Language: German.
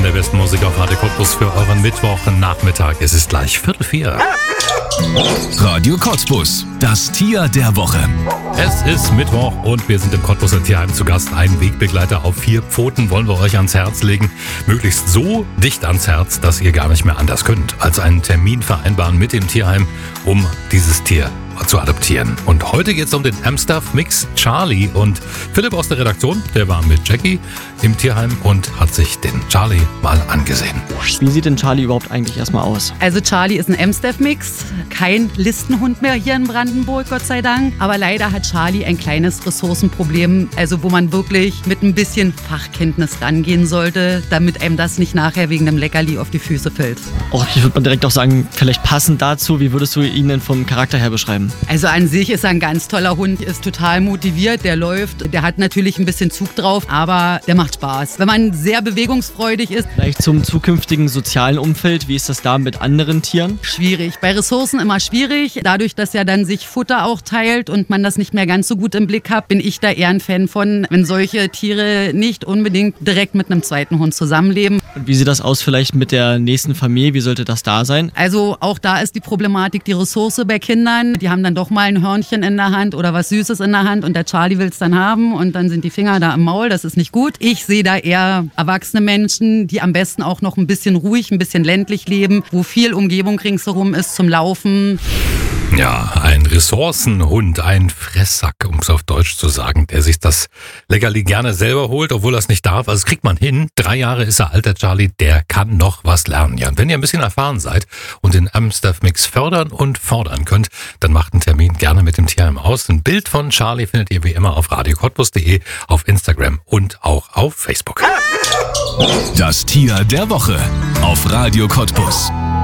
der besten Musik auf Radio Cottbus für euren Mittwochnachmittag. Es ist gleich 3:45. Radio Cottbus, das Tier der Woche. Es ist Mittwoch und wir sind im Cottbuser Tierheim zu Gast. Ein Wegbegleiter auf 4 Pfoten wollen wir euch ans Herz legen. Möglichst so dicht ans Herz, dass ihr gar nicht mehr anders könnt, als einen Termin vereinbaren mit dem Tierheim, um dieses Tier zu adoptieren. Und heute geht es um den Amstaff-Mix Charlie. Und Philipp aus der Redaktion, der war mit Jackie im Tierheim und hat sich den Charlie mal angesehen. Wie sieht denn Charlie überhaupt eigentlich erstmal aus? Also Charlie ist ein Amstaff-Mix, kein Listenhund mehr hier in Brandenburg, Gott sei Dank. Aber leider hat Charlie ein kleines Ressourcenproblem, also wo man wirklich mit ein bisschen Fachkenntnis rangehen sollte, damit einem das nicht nachher wegen einem Leckerli auf die Füße fällt. Oh, ich würde mal direkt auch sagen, vielleicht passend dazu, wie würdest du ihn denn vom Charakter her beschreiben? Also an sich ist er ein ganz toller Hund, ist total motiviert, der läuft, der hat natürlich ein bisschen Zug drauf, aber der macht Spaß. Wenn man sehr bewegungsfreudig ist. Vielleicht zum zukünftigen sozialen Umfeld, wie ist das da mit anderen Tieren? Schwierig, bei Ressourcen immer schwierig. Dadurch, dass er dann sich Futter auch teilt und man das nicht mehr ganz so gut im Blick hat, bin ich da eher ein Fan von, wenn solche Tiere nicht unbedingt direkt mit einem zweiten Hund zusammenleben. Und wie sieht das aus vielleicht mit der nächsten Familie? Wie sollte das da sein? Also auch da ist die Problematik die Ressource bei Kindern. Die haben dann doch mal ein Hörnchen in der Hand oder was Süßes in der Hand und der Charlie will es dann haben und dann sind die Finger da im Maul. Das ist nicht gut. Ich sehe da eher erwachsene Menschen, die am besten auch noch ein bisschen ruhig, ein bisschen ländlich leben, wo viel Umgebung ringsherum ist zum Laufen. Ja, ein Ressourcenhund, ein Fresssack, um es auf Deutsch zu sagen, der sich das Leckerli gerne selber holt, obwohl er es nicht darf. Also das kriegt man hin. 3 Jahre ist er alt, der Charlie, der kann noch was lernen. Ja, und wenn ihr ein bisschen erfahren seid und den Amstaff-Mix fördern und fordern könnt, dann macht einen Termin gerne mit dem Tierheim aus. Ein Bild von Charlie findet ihr wie immer auf radiocottbus.de, auf Instagram und auch auf Facebook. Das Tier der Woche auf Radio Cottbus.